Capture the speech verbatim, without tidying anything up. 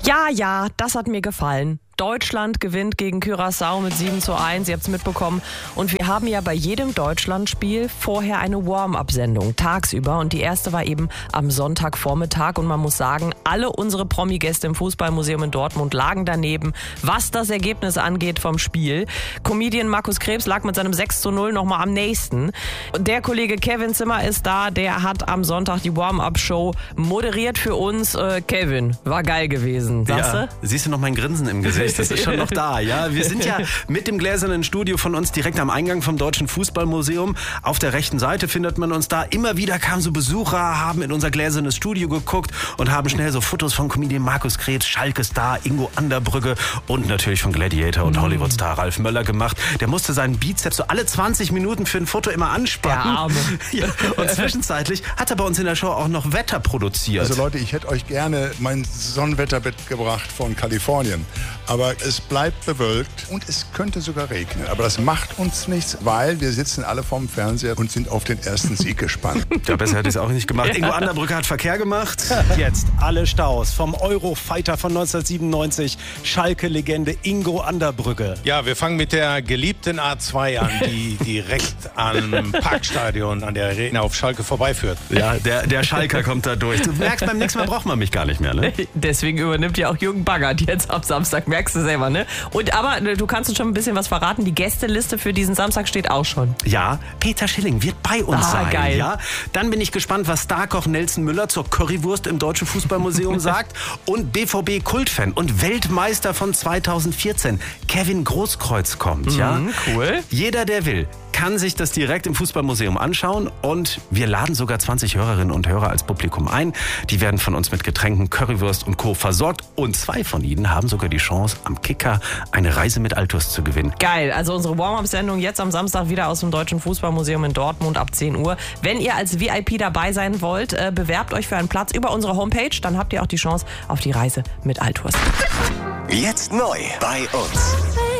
Ja, ja, das hat mir gefallen. Deutschland gewinnt gegen Curaçao mit sieben zu eins, ihr habt es mitbekommen. Und wir haben ja bei jedem Deutschlandspiel vorher eine Warm-up-Sendung, tagsüber. Und die erste war eben am Sonntagvormittag. Und man muss sagen, alle unsere Promi-Gäste im Fußballmuseum in Dortmund lagen daneben, was das Ergebnis angeht vom Spiel. Comedian Markus Krebs lag mit seinem sechs zu null nochmal am nächsten. Der Kollege Kevin Zimmer ist da, der hat am Sonntag die Warm-up-Show moderiert für uns. Äh, Kevin, war geil gewesen, sagst ja, du? Siehst du noch mein Grinsen im Gesicht? Das ist schon noch da, ja. Wir sind ja mit dem gläsernen Studio von uns direkt am Eingang vom Deutschen Fußballmuseum. Auf der rechten Seite findet man uns da. Immer wieder kamen so Besucher, haben in unser gläsernes Studio geguckt und haben schnell so Fotos von Comedian Markus Krebs, Schalke-Star Ingo Anderbrügge und natürlich von Gladiator und Hollywood-Star Ralf Möller gemacht. Der musste seinen Bizeps so alle zwanzig Minuten für ein Foto immer anspannen. Der Arme. Ja, und zwischenzeitlich hat er bei uns in der Show auch noch Wetter produziert. Also Leute, ich hätte euch gerne mein Sonnenwetter mitgebracht von Kalifornien. Aber es bleibt bewölkt und es könnte sogar regnen. Aber das macht uns nichts, weil wir sitzen alle vorm Fernseher und sind auf den ersten Sieg gespannt. Ja, besser hätte ich es auch nicht gemacht. Ingo Anderbrügge hat Verkehr gemacht. Jetzt alle Staus vom Eurofighter von neunzehnhundertsiebenundneunzig, Schalke-Legende Ingo Anderbrügge. Ja, wir fangen mit der geliebten A zwei an, die direkt am Parkstadion an der Arena auf Schalke vorbeiführt. Ja, der, der Schalker kommt da durch. Du merkst, beim nächsten Mal braucht man mich gar nicht mehr, ne? Deswegen übernimmt ja auch Jürgen Baggert jetzt am Samstag, merkst du selber, ne? Und aber du kannst uns schon ein bisschen was verraten, die Gästeliste für diesen Samstag steht auch schon. Ja, Peter Schilling wird bei uns ah, sein. Geil. Ja? Dann bin ich gespannt, was Starkoch Nelson Müller zur Currywurst im Deutschen Fußballmuseum sagt. Und B V B-Kultfan und Weltmeister von zweitausendvierzehn, Kevin Großkreuz kommt. Mhm, ja? Cool. Jeder, der will, kann sich das direkt im Fußballmuseum anschauen und wir laden sogar zwanzig Hörerinnen und Hörer als Publikum ein. Die werden von uns mit Getränken, Currywurst und Co. versorgt und zwei von ihnen haben sogar die Chance, am Kicker eine Reise mit Altus zu gewinnen. Geil, also unsere Warm-up-Sendung jetzt am Samstag wieder aus dem Deutschen Fußballmuseum in Dortmund ab zehn Uhr. Wenn ihr als V I P dabei sein wollt, äh, bewerbt euch für einen Platz über unsere Homepage, dann habt ihr auch die Chance auf die Reise mit Altus. Jetzt neu bei uns.